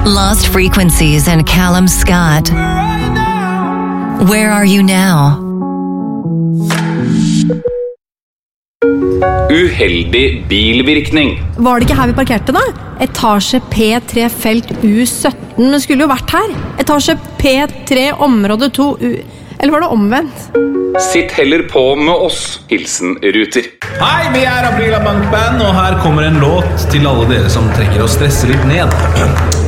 Lost Frequencies and Callum Scott. Where are you now? Uheldig bilvirkning. Var det ikke her vi parkerte da? Etasje P3 felt U17, men skulle jo vært her. Etasje P3 område 2 U... Eller var det omvendt? Sitt heller på med oss, hilsen Ruter. Hei, vi Aprila Bankband, og her kommer en låt til alle dere som trenger å stresse litt ned.